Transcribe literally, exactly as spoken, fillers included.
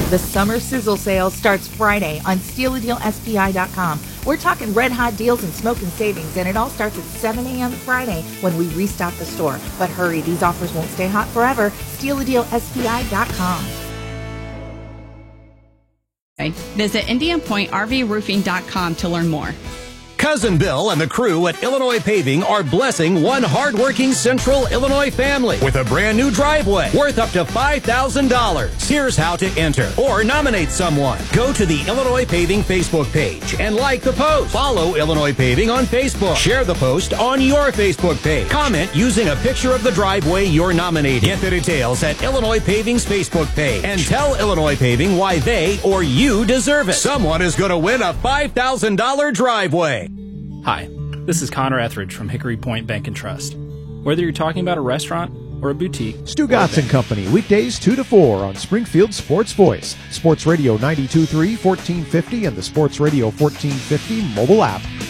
The summer sizzle sale starts Friday on steal a deal S P I dot com. We're talking red hot deals and smoking savings, and it all starts at seven a.m. Friday when we restock the store. But hurry, these offers won't stay hot forever. steal a deal S P I dot com. Visit Indian Point R V Roofing dot com to learn more. Cousin Bill and the crew at Illinois Paving are blessing one hardworking Central Illinois family with a brand new driveway worth up to five thousand dollars. Here's how to enter or nominate someone. Go to the Illinois Paving Facebook page and like the post. Follow Illinois Paving on Facebook. Share the post on your Facebook page. Comment using a picture of the driveway you're nominating. Get the details at Illinois Paving's Facebook page and tell Illinois Paving why they or you deserve it. Someone is going to win a five thousand dollars driveway. Hi, this is Connor Etheridge from Hickory Point Bank and Trust. Whether you're talking about a restaurant or a boutique, Stu Gotts and Company, weekdays two to four on Springfield Sports Voice, Sports Radio ninety-two point three, fourteen fifty, and the Sports Radio fourteen fifty mobile app.